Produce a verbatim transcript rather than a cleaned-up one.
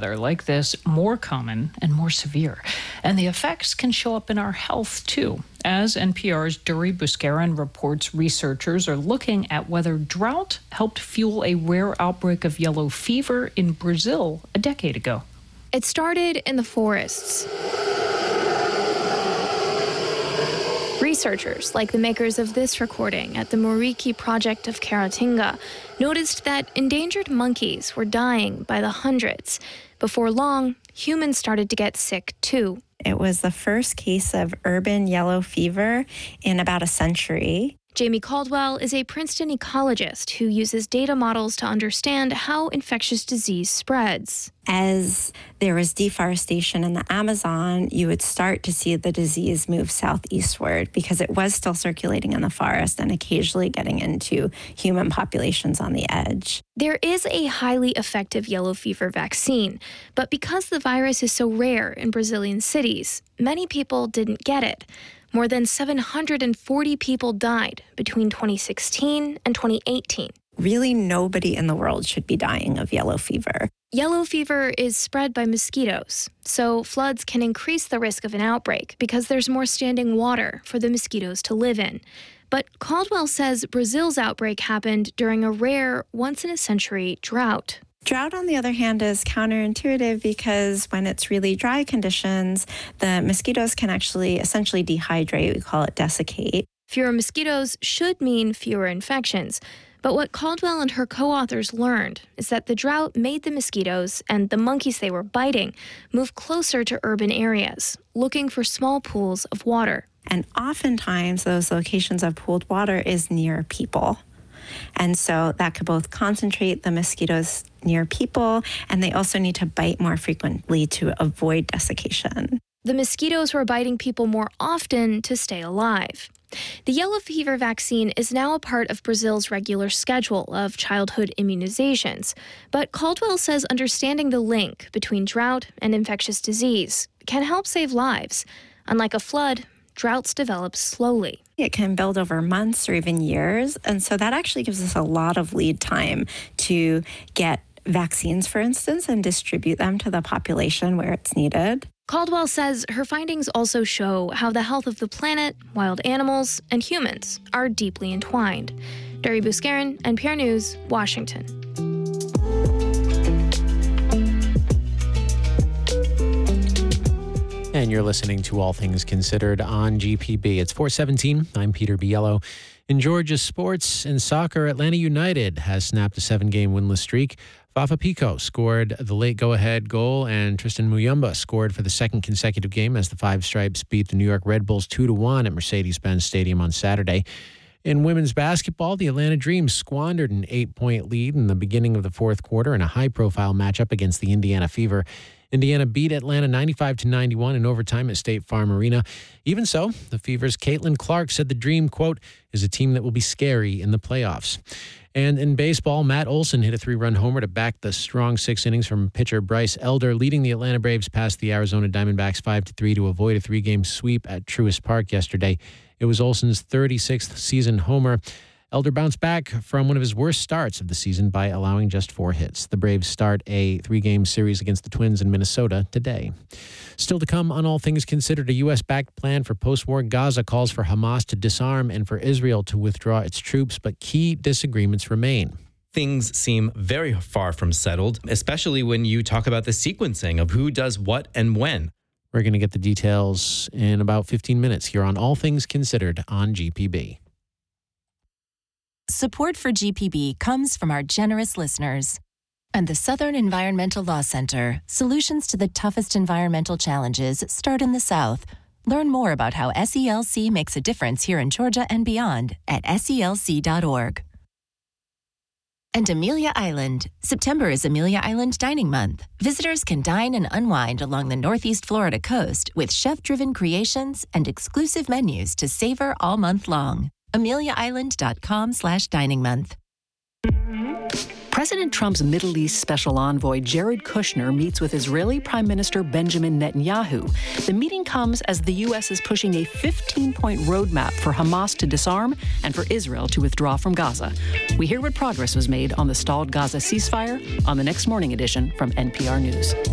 weather like this more common and more severe. And the effects can show up in our health, too. As N P R's Duri Buscarin reports, researchers are looking at whether drought helped fuel a rare outbreak of yellow fever in Brazil a decade ago. It started in the forests. Researchers, like the makers of this recording at the Muriqui project of Caratinga, noticed that endangered monkeys were dying by the hundreds. Before long, humans started to get sick too. It was the first case of urban yellow fever in about a century. Jamie Caldwell is a Princeton ecologist who uses data models to understand how infectious disease spreads. As there was deforestation in the Amazon, you would start to see the disease move southeastward because it was still circulating in the forest and occasionally getting into human populations on the edge. There is a highly effective yellow fever vaccine, but because the virus is so rare in Brazilian cities, many people didn't get it. More than seven hundred forty people died between twenty sixteen and twenty eighteen. Really, nobody in the world should be dying of yellow fever. Yellow fever is spread by mosquitoes, so floods can increase the risk of an outbreak because there's more standing water for the mosquitoes to live in. But Caldwell says Brazil's outbreak happened during a rare, once-in-a-century drought. Drought, on the other hand, is counterintuitive because when it's really dry conditions, the mosquitoes can actually essentially dehydrate. We call it desiccate. Fewer mosquitoes should mean fewer infections. But what Caldwell and her co-authors learned is that the drought made the mosquitoes and the monkeys they were biting move closer to urban areas, looking for small pools of water. And oftentimes, those locations of pooled water is near people. And so that could both concentrate the mosquitoes near people, and they also need to bite more frequently to avoid desiccation. The mosquitoes were biting people more often to stay alive. The yellow fever vaccine is now a part of Brazil's regular schedule of childhood immunizations. But Caldwell says understanding the link between drought and infectious disease can help save lives. Unlike a flood, droughts develop slowly. It can build over months or even years, and so that actually gives us a lot of lead time to get vaccines, for instance, and distribute them to the population where it's needed. Caldwell says her findings also show how the health of the planet, wild animals, and humans are deeply entwined. Duri Buscarin, N P R News, Washington. And you're listening to All Things Considered on G P B. It's four seventeen. I'm Peter Biello. In Georgia sports and soccer, Atlanta United has snapped a seven-game winless streak. Fafa Pico scored the late go-ahead goal, and Tristan Muyumba scored for the second consecutive game as the Five Stripes beat the New York Red Bulls two to one at Mercedes-Benz Stadium on Saturday. In women's basketball, the Atlanta Dream squandered an eight-point lead in the beginning of the fourth quarter in a high-profile matchup against the Indiana Fever. Indiana beat Atlanta ninety-five to ninety-one in overtime at State Farm Arena. Even so, the Fever's Caitlin Clark said the Dream, quote, is a team that will be scary in the playoffs. And in baseball, Matt Olson hit a three-run homer to back the strong six innings from pitcher Bryce Elder, leading the Atlanta Braves past the Arizona Diamondbacks five to three to avoid a three-game sweep at Truist Park yesterday. It was Olson's thirty-sixth season homer. Elder bounced back from one of his worst starts of the season by allowing just four hits. The Braves start a three-game series against the Twins in Minnesota today. Still to come on All Things Considered, a U S-backed plan for post-war Gaza calls for Hamas to disarm and for Israel to withdraw its troops, but key disagreements remain. Things seem very far from settled, especially when you talk about the sequencing of who does what and when. We're going to get the details in about fifteen minutes here on All Things Considered on G P B. Support for G P B comes from our generous listeners. And the Southern Environmental Law Center, solutions to the toughest environmental challenges start in the South. Learn more about how S E L C makes a difference here in Georgia and beyond at S E L C dot org. And Amelia Island. September is Amelia Island Dining Month. Visitors can dine and unwind along the Northeast Florida coast with chef-driven creations and exclusive menus to savor all month long. Amelia Island dot com slash dining month. President Trump's Middle East special envoy Jared Kushner meets with Israeli Prime Minister Benjamin Netanyahu. The meeting comes as the U S is pushing a fifteen-point roadmap for Hamas to disarm and for Israel to withdraw from Gaza. We hear what progress was made on the stalled Gaza ceasefire on the next morning edition from N P R News.